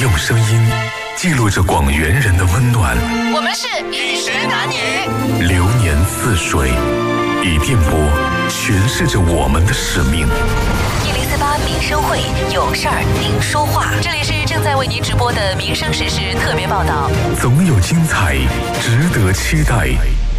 用声音记录着广元人的温暖。 我们是与时男女， 流年似水，以电波诠释着我们的使命。 1048民生会，有事儿您说话。这里是正在为您直播的民生时事特别报道， 总有精彩，值得期待。